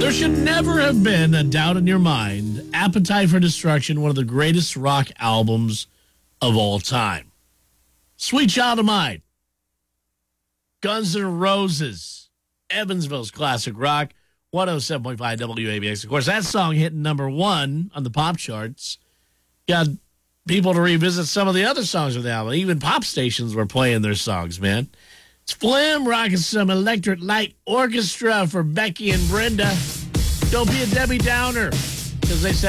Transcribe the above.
There should never have been a doubt in your mind. Appetite for Destruction, one of the greatest rock albums of all time. Sweet Child of Mine. Guns N' Roses. Evansville's classic rock. 107.5 WABX. Of course, that song hit number one on the pop charts. Got people to revisit some of the other songs of the album. Even pop stations were playing their songs, man. It's Flim rocking some Electric Light Orchestra for Becky and Brenda. Don't be a Debbie Downer, because they said